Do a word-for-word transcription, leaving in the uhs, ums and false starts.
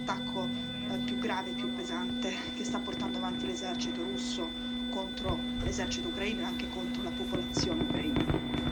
l'attacco eh, più grave, più pesante che sta portando avanti l'esercito russo contro l'esercito ucraino e anche contro la popolazione ucraina.